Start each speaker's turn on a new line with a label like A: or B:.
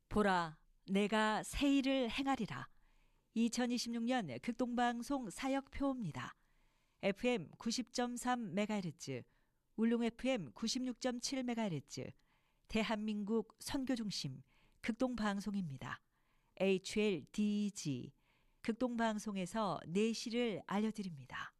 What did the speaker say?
A: 보라, 내가 새 일을 행하리라. 2026년 극동방송 사역표입니다. FM 90.3MHz, 울릉 FM 96.7MHz, 대한민국 선교중심 극동방송입니다. HLDG, 극동방송에서 내시를 알려드립니다.